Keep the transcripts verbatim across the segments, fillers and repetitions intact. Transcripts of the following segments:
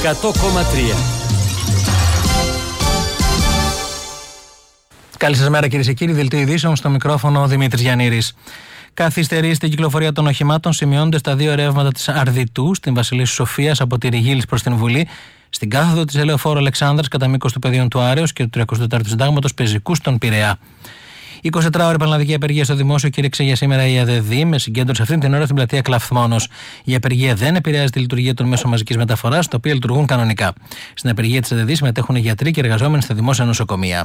εκατό κόμμα τρία. Καλή σας μέρα, κυρίες και κύριοι. Δελτίο ειδήσεων, στο μικρόφωνο ο Δημήτρης Γιαννήρης. Καθυστερεί στην κυκλοφορία των οχημάτων, σημειώνονται στα δύο ρεύματα της Αρδιτού, στην Βασιλίσσου Σοφίας από τη Ριγίλης προς την Βουλή, στην κάθοδο της Ελεοφόρου Αλεξάνδρας κατά μήκος του Πεδίων του Άρεως και του τριακοστού τέταρτου Συντάγματος Πεζικού στον Πειραιά. εικοσιτετράωρη πανελλαδική απεργία στο δημόσιο κήρυξε για σήμερα η ΑΔΔ, με συγκέντρωση αυτή την ώρα στην πλατεία Κλαφθμόνος. Η απεργία δεν επηρεάζει τη λειτουργία των μέσων μαζικής μεταφοράς, τα οποία λειτουργούν κανονικά. Στην απεργία της ΑΔΔ συμμετέχουν γιατροί και εργαζόμενοι στα δημόσια νοσοκομεία.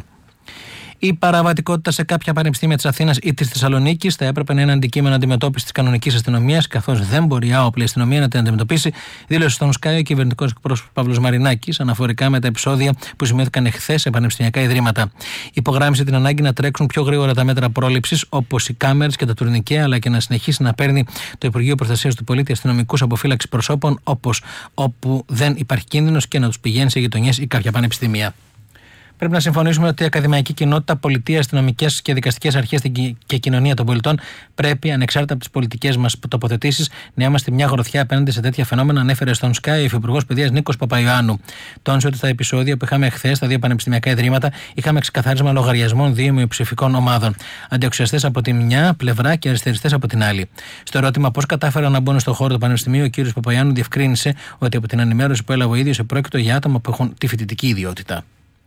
Η παραβατικότητα σε κάποια πανεπιστήμια της Αθήνας ή της Θεσσαλονίκης θα έπρεπε να είναι αντικείμενο αντιμετώπισης της κανονικής αστυνομίας, καθώς δεν μπορεί η άοπλη αστυνομία να την αντιμετωπίσει, δήλωσε στον Sky ο κυβερνητικός εκπρόσωπος Παύλος Μαρινάκης, αναφορικά με τα επεισόδια που σημειώθηκαν εχθές σε πανεπιστημιακά ιδρύματα. Υπογράμμισε την ανάγκη να τρέξουν πιο γρήγορα τα μέτρα πρόληψης, όπως οι κάμερες και τα τουρνικέ, αλλά και να συνεχίσει να παίρνει το Υπουργείο Προστασίας του Πολίτη αστυνομικούς αποφύλαξης προσώπων, όπως όπου δεν υπάρχει κίνδυνος, και να τους πηγαίνει σε γειτονιές ή κάποια πανεπιστήμια. Πρέπει να συμφωνήσουμε ότι η ακαδημαϊκή κοινότητα, πολιτεία, αστυνομικές και δικαστικές αρχές και κοινωνία των πολιτών πρέπει, ανεξάρτητα από τις πολιτικές μας τοποθετήσεις, να είμαστε μια γροθιά απέναντι σε τέτοια φαινόμενα, ανέφερε στον Sky ο Υφυπουργός Παιδείας Νίκος Παπαϊωάννου. Τόνισε ότι στα επεισόδια που είχαμε χθες στα δύο πανεπιστημιακά ιδρύματα είχαμε ξεκαθάρισμα λογαριασμών δύο μειοψηφικών ομάδων. Αντιοξιαστές από τη μια πλευρά και αριστεριστές από την άλλη. Στο ερώτημα πώς κατάφεραν να μπουν στον χώρο του Πανεπιστημίου, ο κ. Παπαϊωάννου διευκρίνησε ότι από την ενημέρωση που έλαβε ο ίδιος επρόκειτο για άτομα που έχουν τη φοιτητική ιδιότητα.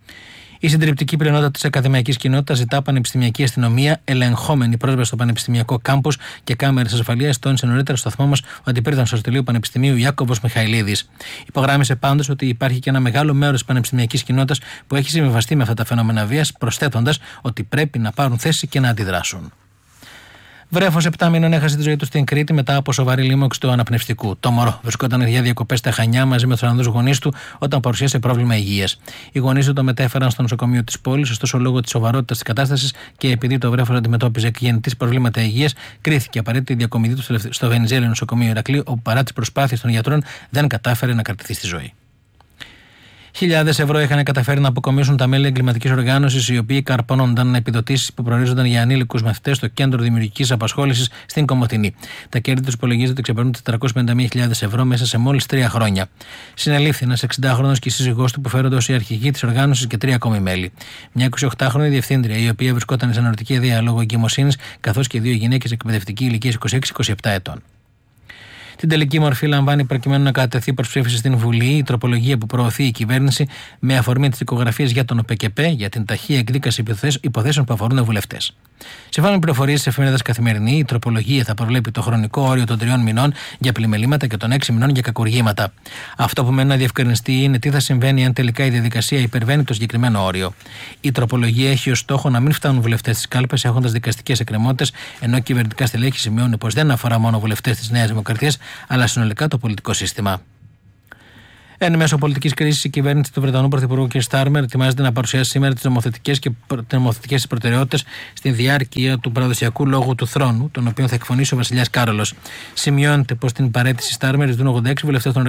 Η συντριπτική πλειονότητα της ακαδημαϊκής κοινότητας ζητά πανεπιστημιακή αστυνομία, ελεγχόμενη πρόσβαση στο πανεπιστημιακό κάμπους και κάμερες ασφαλείας, τόνισε νωρίτερα στο σταθμό μας ο αντιπρόεδρος του Αριστοτελείου Πανεπιστημίου Ιάκωβος Μιχαηλίδης. Υπογράμμισε πάντως ότι υπάρχει και ένα μεγάλο μέρος της πανεπιστημιακής κοινότητας που έχει συμβιβαστεί με αυτά τα φαινόμενα βίας, προσθέτοντας ότι πρέπει να πάρουν θέση και να αντιδράσουν. Βρέφος επτά μήνων έχασε τη ζωή του στην Κρήτη μετά από σοβαρή λίμωξη του αναπνευστικού. Το μωρό βρισκόταν για διακοπές στα Χανιά μαζί με τους Ολλανδούς γονείς του όταν παρουσίασε πρόβλημα υγείας. Οι γονείς του το μετέφεραν στο νοσοκομείο της πόλης, ωστόσο λόγω της σοβαρότητας της κατάστασης και επειδή το βρέφος αντιμετώπιζε γεννητής προβλήματα υγείας, κρίθηκε απαραίτητη η διακομιδή του στο Βενιζέλιο νοσοκομείο Ηρακλείου, όπου παρά τις προσπάθειες των γιατρών δεν κατάφερε να κρατηθεί στη ζωή. Χιλιάδες ευρώ είχαν καταφέρει να αποκομίσουν τα μέλη εγκληματικής οργάνωσης, οι οποίοι καρπώνονταν επιδοτήσεις που προορίζονταν για ανήλικους μαθητές στο κέντρο δημιουργικής απασχόλησης στην Κομοτηνή. Τα κέρδη τους υπολογίζεται ότι ξεπερνούν τετρακόσιες πενήντα μία χιλιάδες ευρώ μέσα σε μόλις τρία χρόνια. Συνελήφθη ένας εξηντάχρονος και η σύζυγός του που φέρονται ως οι αρχηγοί της οργάνωσης και τρία ακόμη μέλη. Μια εικοσιοκτάχρονη διευθύντρια, η οποία βρισκόταν σε αναρωτική διάλογο εγκυμοσύνης, καθώς και δύο γυναίκες εκπαιδευτική ηλικίας είκοσι έξι είκοσι επτά ετών. Την τελική μορφή λαμβάνει προκειμένου να κατατεθεί προς ψήφιση στην Βουλή η τροπολογία που προωθεί η κυβέρνηση με αφορμή τις δικογραφίες για τον ΟΠΕΚΕΠΕ για την ταχεία εκδίκαση υποθέσεων που αφορούν βουλευτές. Σύμφωνα με πληροφορίες της εφημερίδας Καθημερινή, η τροπολογία θα προβλέπει το χρονικό όριο των τριών μηνών για πλημελήματα και των έξι μηνών για κακουργήματα. Αυτό που μένει να διευκρινιστεί είναι τι θα συμβαίνει αν τελικά η διαδικασία υπερβαίνει το συγκεκριμένο όριο. Η τροπολογία έχει ως στόχο να μην φτάνουν βουλευτές στις κάλπες έχοντας δικαστικές εκκρεμότητες, ενώ κυβερνητικά στελέχη σημειώνουν πως δεν αφορά μόνο βουλευτές της Νέας Δημοκρατίας, αλλά συνολικά το πολιτικό σύστημα. Εν μέσω πολιτικής κρίσης, η κυβέρνηση του Βρετανού Πρωθυπουργού κ. Στάρμερ ετοιμάζεται να παρουσιάσει σήμερα τις νομοθετικές και νομοθετικές προτεραιότητες στην διάρκεια του παραδοσιακού λόγου του θρόνου, τον οποίο θα εκφωνήσει ο βασιλιάς Κάρολος. Σημειώνεται πως την παραίτηση Στάρμερ ζητούν ογδόντα έξι βουλευτές των